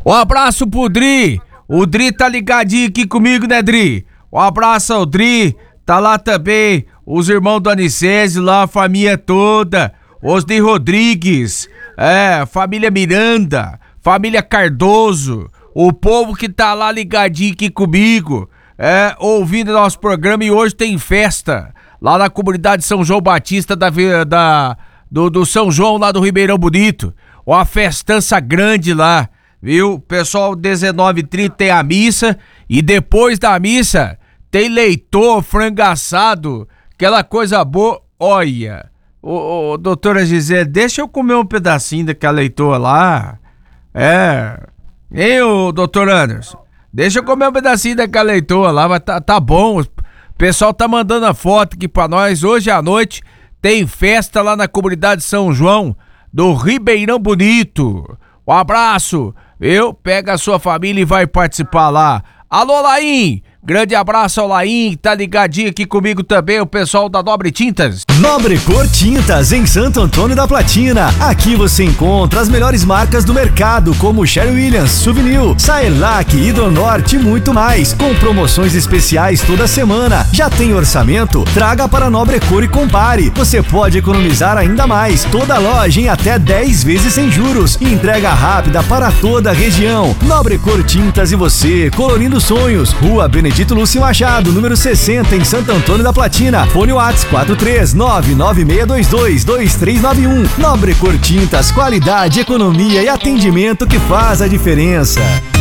Um abraço pro Dri. O Dri tá ligadinho aqui comigo, né, Dri? Um abraço ao Dri. Tá lá também os irmãos do Anicésio lá, a família toda. Os de Rodrigues. Família Miranda. Família Cardoso. O povo que tá lá ligadinho aqui comigo. Ouvindo nosso programa, e hoje tem festa. Lá na comunidade São João Batista do São João lá do Ribeirão Bonito. Uma festança grande lá, viu? Pessoal, 19h30 tem a missa e depois da missa tem leitor, frango assado, aquela coisa boa. Olha, doutora Gisele, deixa eu comer um pedacinho daquela leitoa lá. Hein, doutor Anderson? Deixa eu comer um pedacinho daquela leitoa lá, mas tá bom. O pessoal tá mandando a foto aqui pra nós. Hoje à noite tem festa lá na comunidade São João do Ribeirão Bonito. Um abraço, viu? Pega a sua família e vai participar lá. Alô, Laim! Grande abraço ao Laim, tá ligadinho aqui comigo também, o pessoal da Nobre Tintas. Nobre Cor Tintas, em Santo Antônio da Platina. Aqui você encontra as melhores marcas do mercado, como Sherwin Williams, Souvenir, Saelac, Hidronorte e muito mais, com promoções especiais toda semana. Já tem orçamento? Traga para Nobre Cor e compare. Você pode economizar ainda mais. Toda loja em até 10 vezes sem juros. Entrega rápida para toda a região. Nobre Cor Tintas e você, colorindo sonhos. Rua Benedito Lúcio Machado, número 60, em Santo Antônio da Platina. Fone WhatsApp 43996222391. Nobre Cor Tintas, qualidade, economia e atendimento que faz a diferença.